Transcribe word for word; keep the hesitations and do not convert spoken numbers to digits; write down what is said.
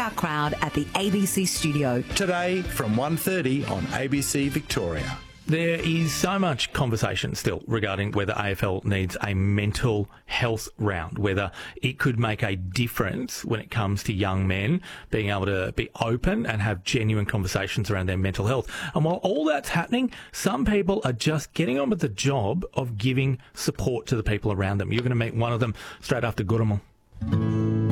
our crowd at the A B C studio. Today from one thirty on A B C Victoria. There is so much conversation still regarding whether A F L needs a mental health round, whether it could make a difference when it comes to young men being able to be open and have genuine conversations around their mental health. And while all that's happening, some people are just getting on with the job of giving support to the people around them. You're going to meet one of them straight after Gurumul.